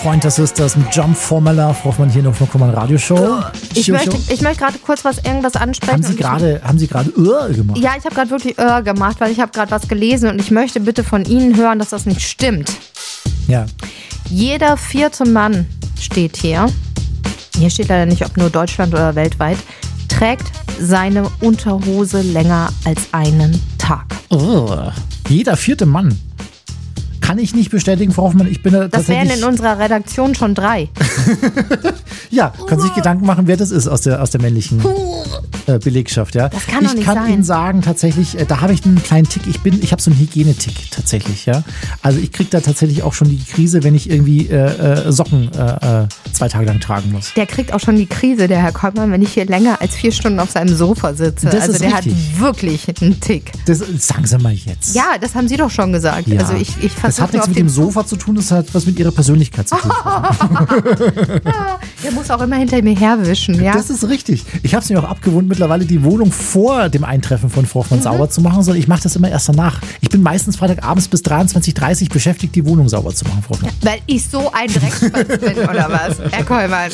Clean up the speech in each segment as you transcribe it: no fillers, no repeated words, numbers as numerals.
Pointer Sisters mit Jump Formula, braucht man hier noch von Command Radio Show. Ich möchte gerade kurz irgendwas ansprechen. Haben Sie gerade gemacht? Ja, ich habe gerade wirklich gemacht, weil ich habe gerade was gelesen und ich möchte bitte von Ihnen hören, dass das nicht stimmt. Ja. Jeder 4. Mann steht hier steht leider nicht, ob nur Deutschland oder weltweit, trägt seine Unterhose länger als einen Tag. Jeder 4. Mann. Kann ich nicht bestätigen, Frau Hoffmann. Ich bin da das tatsächlich... wären in unserer Redaktion schon 3. Ja, können Sie sich Gedanken machen, wer das ist aus der männlichen Belegschaft. Ja? Das kann doch nicht Ich kann sein. Ihnen sagen, tatsächlich, da habe ich einen kleinen Tick. Ich habe so einen Hygienetick tatsächlich. Ja? Also ich kriege da tatsächlich auch schon die Krise, wenn ich irgendwie Socken 2 Tage lang tragen muss. Der kriegt auch schon die Krise, der Herr Kollmann, wenn ich hier länger als 4 Stunden auf seinem Sofa sitze. Das also ist der richtig. hat wirklich einen Tick. Das sagen Sie mal jetzt. Ja, das haben Sie doch schon gesagt. Ja. Also ich Das hat nichts mit dem Sofa zu tun, das hat was mit Ihrer Persönlichkeit zu tun. Der muss auch immer hinter mir herwischen, ja? Das ist richtig. Ich habe es mir auch abgewohnt, mittlerweile die Wohnung vor dem Eintreffen von Frau Hoffmann sauber zu machen, sondern ich mache das immer erst danach. Ich bin meistens Freitagabends bis 23:30 Uhr beschäftigt, die Wohnung sauber zu machen, Frau Hoffmann. Weil ich so ein Dreckspatz bin, oder was? Herr Kollmann.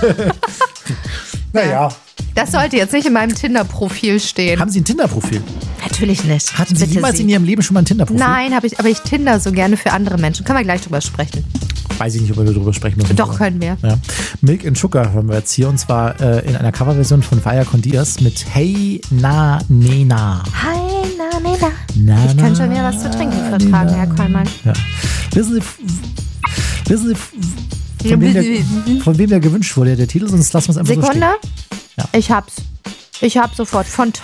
Naja. Das sollte jetzt nicht in meinem Tinder-Profil stehen. Haben Sie ein Tinder-Profil? Natürlich nicht. Hatten Sie Bitte jemals Sie. in Ihrem Leben schon mal ein Tinder-Profil? Nein, habe ich, aber ich Tinder so gerne für andere Menschen. Können wir gleich drüber sprechen. Weiß ich nicht, ob wir darüber sprechen müssen. Doch, können wir. Ja. Milk and Sugar hören wir jetzt hier, und zwar in einer Coverversion von Vaya con Diaz mit Hey Na Nena. Hi, na, ne, na. Ich könnte schon wieder was zu trinken vertragen, Herr Kollmann. Ja. Wissen Sie, von wem der gewünscht wurde, der Titel? Sonst lassen wir es einfach so stehen. Sekunde. Ja. Ich hab's sofort. Von